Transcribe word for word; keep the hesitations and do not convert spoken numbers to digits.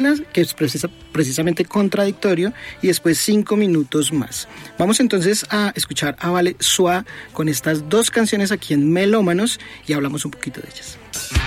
Islas, que es precisa, precisamente Contradictorio, y después Cinco Minutos Más. Vamos entonces a escuchar a Vale Soa con estas dos canciones aquí en Melómanos y hablamos un poquito de ellas.